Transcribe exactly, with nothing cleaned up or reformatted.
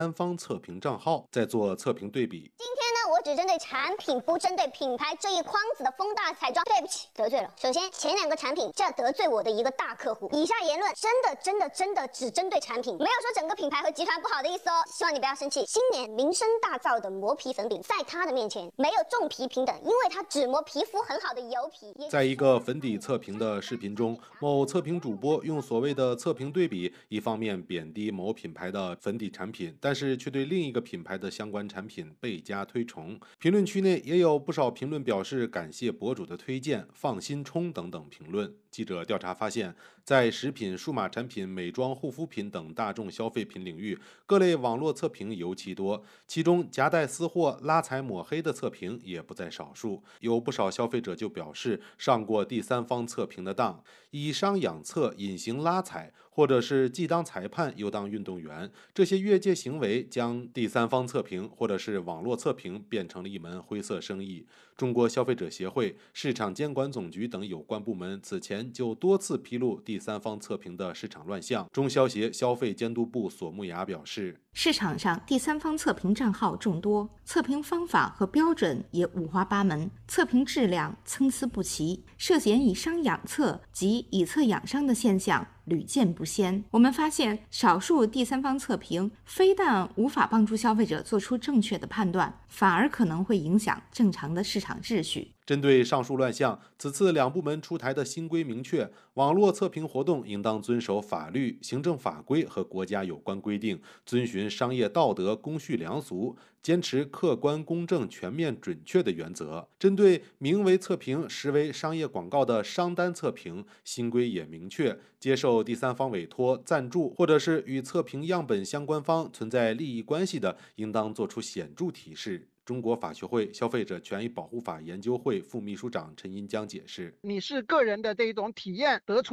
三方测评账号，再做测评对比。 今天呢，我只针对产品，不针对品牌这一筐子的风大彩妆。对不起，得罪了。首先，前两个产品这得罪我的一个大客户。以下言论真的真的真的只针对产品，没有说整个品牌和集团不好的意思哦。希望你不要生气。新年名声大噪的磨皮粉饼，在它的面前没有重皮平等，因为它只磨皮肤很好的油皮。 在一个粉底测评的视频中，某测评主播用所谓的测评对比，一方面贬低某品牌的粉底产品，但是却对另一个品牌的相关产品倍加推崇。评论区内也有不少评论表示感谢博主的推荐、放心冲等等评论。记者调查发现，在食品、数码产品、美妆、护肤品等大众消费品领域，各类网络测评尤其多，其中夹带私货、拉踩抹黑的测评也不在少数。有不少消费者就表示上过第三方测评的当，以商养策、隐形拉踩，或者是既当裁判又当运动员，这些越界行为将第三方测评或者是网络测评变成了一门灰色生意。中国消费者协会、市场监管总局等有关部门此前就多次披露第三方测评的市场乱象。中消协消费监督部索木雅表示， 市场上第三方测评账号众多，测评方法和标准也五花八门，测评质量参差不齐，涉嫌以商养策及以策养商的现象屡见不鲜。我们发现，少数第三方测评非但无法帮助消费者做出正确的判断，反而可能会影响正常的市场秩序。 针对上述乱象，此次两部门出台的新规明确，网络测评活动应当遵守法律、行政法规和国家有关规定，遵循商业道德、公序良俗，坚持客观、公正、全面、准确的原则。针对名为测评实为商业广告的商单测评，新规也明确，接受第三方委托、赞助或者是与测评样本相关方存在利益关系的，应当作出显著提示。中国法学会消费者权益保护法研究会副秘书长陈银江解释： 你是个人的这一种体验得出